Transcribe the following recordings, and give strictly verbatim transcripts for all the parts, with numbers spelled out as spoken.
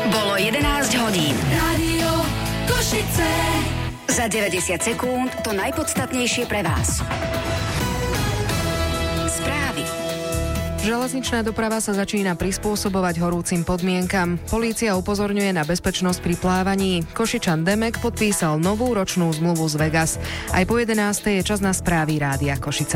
Bolo jedenásť hodín. Rádio Košice. Za deväťdesiat sekúnd to najpodstatnejšie pre vás. Správy. Železničná doprava sa začína prispôsobovať horúcim podmienkam. Polícia upozorňuje na bezpečnosť pri plávaní. Košičan Demek podpísal novú ročnú zmluvu z Vegas. Aj po jedenástej je čas na správy Rádia Košice.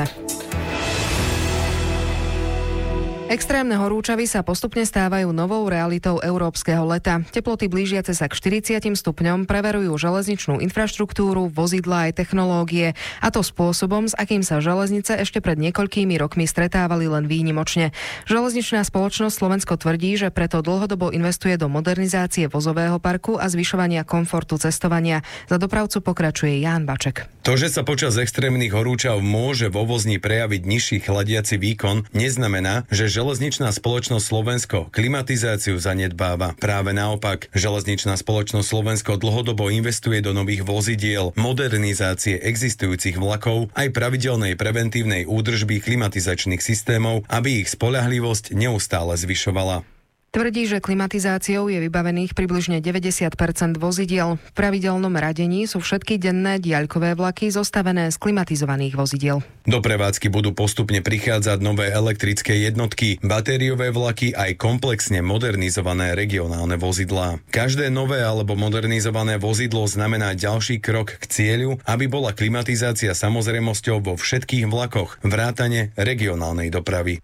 Extrémne horúčavy sa postupne stávajú novou realitou európskeho leta. Teploty blížiace sa k štyridsiatim stupňom preverujú železničnú infraštruktúru, vozidlá aj technológie, a to spôsobom, s akým sa železnice ešte pred niekoľkými rokmi stretávali len výnimočne. Železničná spoločnosť Slovensko tvrdí, že preto dlhodobo investuje do modernizácie vozového parku a zvyšovania komfortu cestovania. Za dopravcu pokračuje Ján Baček. To, že sa počas extrémnych horúčav môže vo vozni prejaviť nižší chladiaci výkon, neznamená, že Železničná spoločnosť Slovensko klimatizáciu zanedbáva. Práve naopak, Železničná spoločnosť Slovensko dlhodobo investuje do nových vozidiel, modernizácie existujúcich vlakov aj pravidelnej preventívnej údržby klimatizačných systémov, aby ich spoľahlivosť neustále zvyšovala. Tvrdí, že klimatizáciou je vybavených približne deväťdesiat percent vozidiel. V pravidelnom radení sú všetky denné diaľkové vlaky zostavené z klimatizovaných vozidiel. Do prevádzky budú postupne prichádzať nové elektrické jednotky, batériové vlaky aj komplexne modernizované regionálne vozidlá. Každé nové alebo modernizované vozidlo znamená ďalší krok k cieľu, aby bola klimatizácia samozrejmosťou vo všetkých vlakoch, vrátane regionálnej dopravy.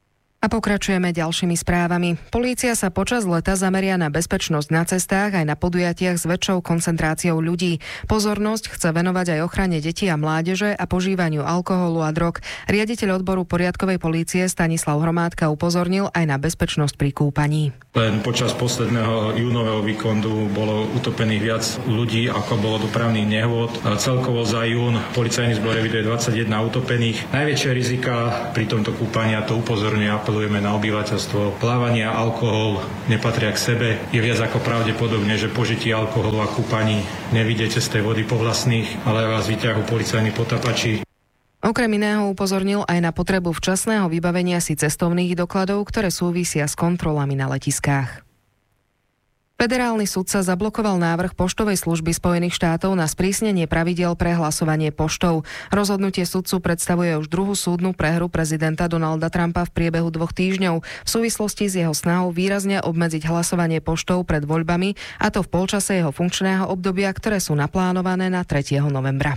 A pokračujeme ďalšími správami. Polícia sa počas leta zameria na bezpečnosť na cestách aj na podujatiach s väčšou koncentráciou ľudí. Pozornosť chce venovať aj ochrane detí a mládeže a požívaniu alkoholu a drog. Riaditeľ odboru poriadkovej polície Stanislav Hromádka upozornil aj na bezpečnosť pri kúpaní. Len počas posledného júnového víkendu bolo utopených viac ľudí, ako bolo dopravných nehôd. Celkovo za jún policajný zbor eviduje dvadsaťjeden utopených. Najväčšie rizika pri tomto kúpaní, a to upozorňuje apelujeme na obyvateľstvo. Plávanie a alkohol nepatria k sebe. Je viac ako pravdepodobné, že požitie alkoholu a kúpaní nevidíte z tej vody po vlastných, ale vás vyťahujú policajní potapači. Okrem iného upozornil aj na potrebu včasného vybavenia si cestovných dokladov, ktoré súvisia s kontrolami na letiskách. Federálny sudca zablokoval návrh poštovej služby Spojených štátov na sprísnenie pravidiel pre hlasovanie poštou. Rozhodnutie sudcu predstavuje už druhú súdnu prehru prezidenta Donalda Trumpa v priebehu dvoch týždňov v súvislosti s jeho snahou výrazne obmedziť hlasovanie poštou pred voľbami, a to v polčase jeho funkčného obdobia, ktoré sú naplánované na tretieho novembra.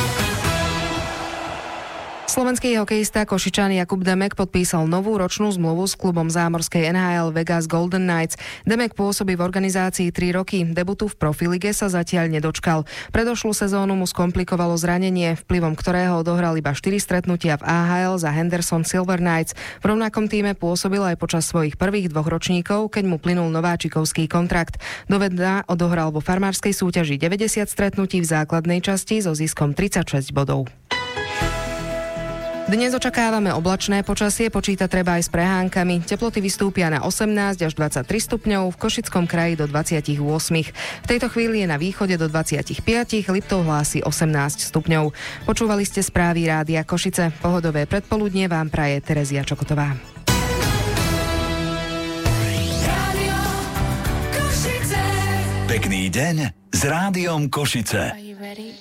Slovenský hokejista Košičan Jakub Demek podpísal novú ročnú zmluvu s klubom zámorskej en há el Vegas Golden Knights. Demek pôsobí v organizácii tri roky. Debutu v profilige sa zatiaľ nedočkal. Predošlú sezónu mu skomplikovalo zranenie, vplyvom ktorého odohral iba štyri stretnutia v á há el za Henderson Silver Knights. V rovnakom tíme pôsobil aj počas svojich prvých dvoch ročníkov, keď mu plynul nováčikovský kontrakt. Dovedna odohral vo farmárskej súťaži deväťdesiat stretnutí v základnej časti so ziskom tridsaťšesť bodov. Dnes očakávame oblačné počasie, počíta treba aj s prehánkami. Teploty vystúpia na osemnásť až dvadsaťtri stupňov, v Košickom kraji do dvadsaťosem. V tejto chvíli je na východe do dvadsaťpäť, Liptov hlási osemnásť stupňov. Počúvali ste správy Rádia Košice. Pohodové predpoludnie vám praje Terezia Čokotová. Pekný deň s Rádiom Košice. Are you ready?